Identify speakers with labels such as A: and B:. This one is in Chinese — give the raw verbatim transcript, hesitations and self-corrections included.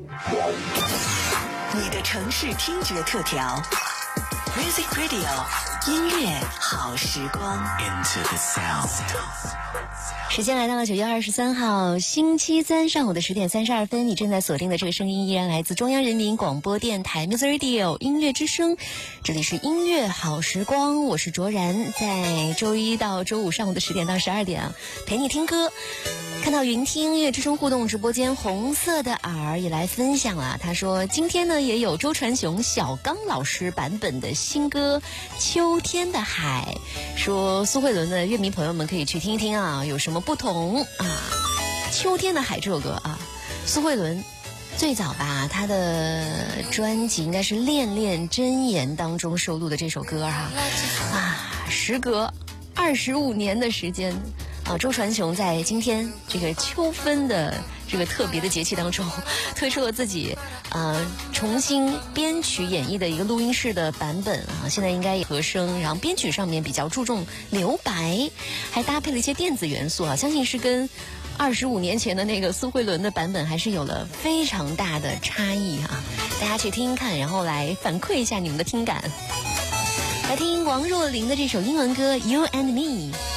A: 你的城市听觉特调 Music Radio 音乐好时光
B: Into the sound。
C: 时间来到了九月二十三号星期三上午的十点三十二分，你正在锁定的这个声音依然来自中央人民广播电台 Music Radio 音乐之声，这里是音乐好时光，我是卓然，在周一到周五上午的十点到十二点啊，陪你听歌。看到云听音乐之声互动直播间红色的耳也来分享了，他说今天呢也有周传雄小刚老师版本的新歌秋天的海，说苏慧伦的乐迷朋友们可以去听一听啊，有什么不同啊。秋天的海这首歌啊，苏慧伦最早吧，他的专辑应该是恋恋真言当中收录的这首歌哈、啊，啊，时隔二十五年的时间啊，周传雄在今天这个秋分的这个特别的节气当中，推出了自己呃重新编曲演绎的一个录音室的版本啊，现在应该也和声，然后编曲上面比较注重留白，还搭配了一些电子元素啊，相信是跟二十五年前的那个苏慧伦的版本还是有了非常大的差异啊，大家去听听看，然后来反馈一下你们的听感。来听王若琳的这首英文歌 You and Me。